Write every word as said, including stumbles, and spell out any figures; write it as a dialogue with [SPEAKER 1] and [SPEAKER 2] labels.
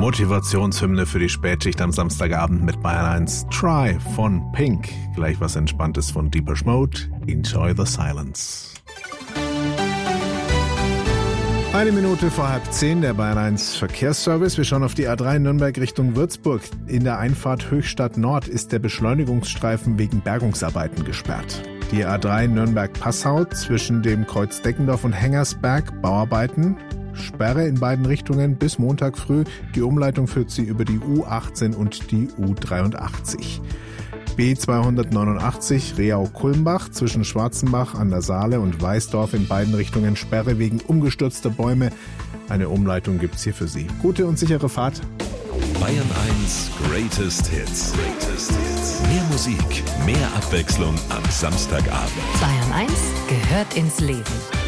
[SPEAKER 1] Motivationshymne für die Spätschicht am Samstagabend mit Bayern eins. Try von Pink. Gleich was Entspanntes von Depeche Mode. Enjoy the silence. Eine Minute vor halb zehn, der Bayern eins Verkehrsservice. Wir schauen auf die A drei Nürnberg Richtung Würzburg. In der Einfahrt Höchstadt Nord ist der Beschleunigungsstreifen wegen Bergungsarbeiten gesperrt. Die A drei Nürnberg-Passau zwischen dem Kreuz Deckendorf und Hengersberg, Bauarbeiten. Sperre in beiden Richtungen bis Montag früh. Die Umleitung führt sie über die U achtzehn und die U dreiundachtzig. B zweihundertneunundachtzig Reau-Kulmbach zwischen Schwarzenbach an der Saale und Weißdorf in beiden Richtungen Sperre wegen umgestürzter Bäume. Eine Umleitung gibt's hier für Sie. Gute und sichere Fahrt.
[SPEAKER 2] Bayern eins Greatest Hits. Greatest Hits. Mehr Musik, mehr Abwechslung am Samstagabend.
[SPEAKER 3] Bayern eins gehört ins Leben.